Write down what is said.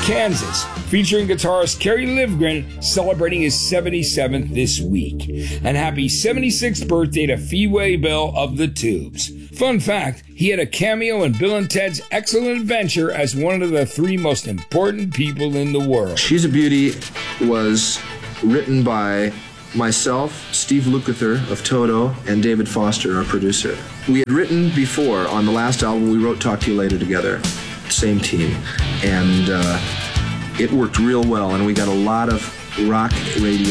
Kansas, featuring guitarist Kerry Livgren, celebrating his 77th this week. And happy 76th birthday to Fee Waybill of the Tubes. Fun fact, he had a cameo in Bill and Ted's Excellent Adventure as one of the 3 most important people in the world. She's a Beauty was written by myself, Steve Lukather of Toto, and David Foster, our producer. We had written before, on the last album, we wrote Talk to You Later together. Same team. And it worked real well, and we got a lot of rock radio